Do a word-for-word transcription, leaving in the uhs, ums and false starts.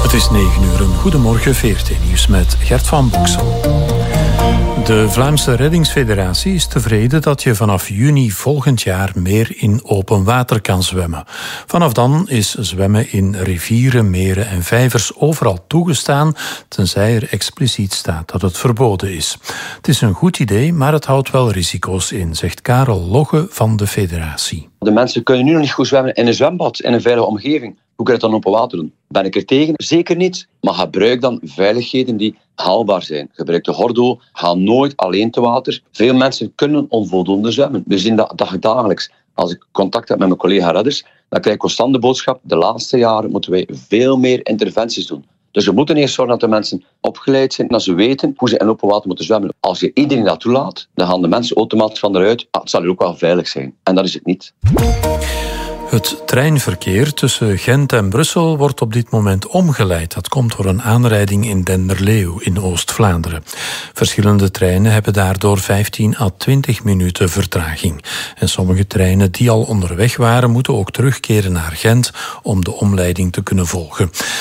Het is negen uur, een goedemorgen V R T-nieuws met Gert van Boksel. De Vlaamse Reddingsfederatie is tevreden dat je vanaf juni volgend jaar meer in open water kan zwemmen. Vanaf dan is zwemmen in rivieren, meren en vijvers overal toegestaan, tenzij er expliciet staat dat het verboden is. Het is een goed idee, maar het houdt wel risico's in, zegt Karel Logge van de federatie. De mensen kunnen nu nog niet goed zwemmen in een zwembad, in een veilige omgeving. Hoe kan je dat dan open water doen? Ben ik er tegen? Zeker niet. Maar gebruik dan veiligheden die haalbaar zijn. Gebruik de gordel. Ga nooit alleen te water. Veel mensen kunnen onvoldoende zwemmen. We zien dat dagelijks. Als ik contact heb met mijn collega redders, dan krijg ik constant de boodschap: de laatste jaren moeten wij veel meer interventies doen. Dus we moeten eerst zorgen dat de mensen opgeleid zijn en dat ze weten hoe ze in open water moeten zwemmen. Als je iedereen dat toelaat, dan gaan de mensen automatisch van eruit. Ah, het zal hier ook wel veilig zijn. En dat is het niet. Het treinverkeer tussen Gent en Brussel wordt op dit moment omgeleid. Dat komt door een aanrijding in Denderleeuw in Oost-Vlaanderen. Verschillende treinen hebben daardoor vijftien à twintig minuten vertraging. En sommige treinen die al onderweg waren, moeten ook terugkeren naar Gent om de omleiding te kunnen volgen.